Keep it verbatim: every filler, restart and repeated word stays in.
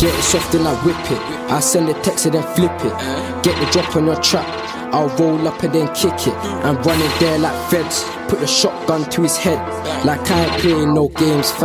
Get it soft and I whip it. I send a text and then flip it. Get the drop on your trap, I'll roll up and then kick it. I'm running there like feds. Put the shotgun to his head, like I ain't playing no games.